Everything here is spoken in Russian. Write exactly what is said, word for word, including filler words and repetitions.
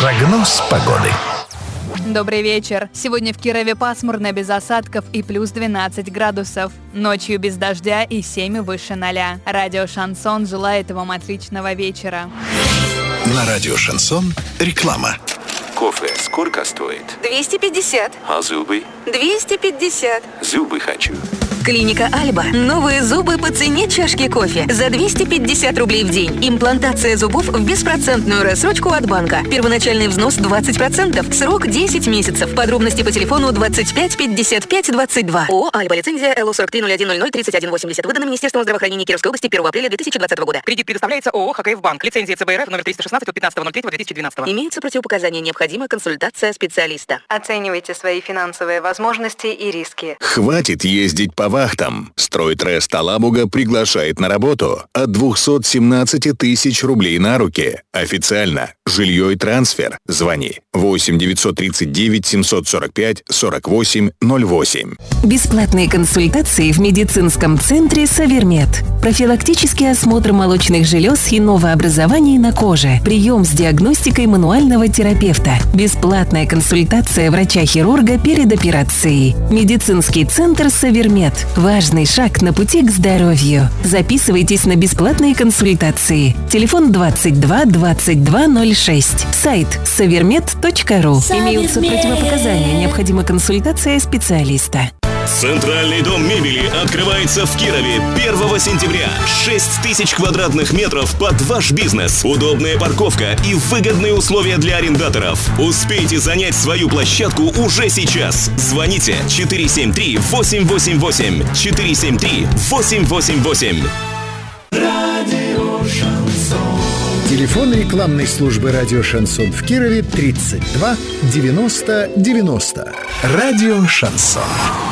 Прогноз погоды. Добрый вечер. Сегодня в Кирове пасмурно, без осадков и плюс двенадцать градусов. Ночью без дождя и семь выше ноля. Радио «Шансон» желает вам отличного вечера. На радио «Шансон» реклама. Кофе сколько стоит? двести пятьдесят. А зубы? двести пятьдесят. Зубы хочу. Клиника Альба. Новые зубы по цене чашки кофе. За двести пятьдесят рублей в день. Имплантация зубов в беспроцентную рассрочку от банка. Первоначальный взнос двадцать процентов. Срок десять месяцев. Подробности по телефону двадцать пять пятьдесят пять двадцать два. ООО «Альба». Лицензия эл о сорок три ноль один ноль ноль тридцать один восемьдесят. Выдана Министерством здравоохранения Кировской области первого апреля две тысячи двадцатого года. Кредит предоставляется ООО «ХКФ Банк». Лицензия ЦБ РФ номер триста шестнадцать от пятнадцатого ноль третьего две тысячи двенадцатого. Имеются противопоказания. Необходима консультация специалиста. Оценивайте свои финансовые возможности и риски. Хватит ездить по вахтам. Стройтрест Алабуга приглашает на работу от двухсот семнадцати тысяч рублей на руки. Официально. Жилье и трансфер. Звони восемь девятьсот тридцать девять семьсот сорок пять сорок восемь ноль восемь. Бесплатные консультации в медицинском центре «Савермед». Профилактический осмотр молочных желез и новообразований на коже. Прием с диагностикой мануального терапевта. Бесплатная консультация врача-хирурга перед операцией. Медицинский центр «Савермед». Важный шаг на пути к здоровью. Записывайтесь на бесплатные консультации. Телефон двадцать два двадцать два ноль шесть. Сайт савермед точка ру. Имеются противопоказания. Необходима консультация специалиста. Центральный дом мебели открывается в Кирове первого сентября. шесть тысяч квадратных метров под ваш бизнес. Удобная парковка и выгодные условия для арендаторов. Успейте занять свою площадку уже сейчас. Звоните четыре семь три восемь восемь восемь. четыре семь три восемь восемь восемь. Радио «Шансон». Телефон рекламной службы «Радио Шансон» в Кирове тридцать два девяносто девяносто. Радио «Шансон».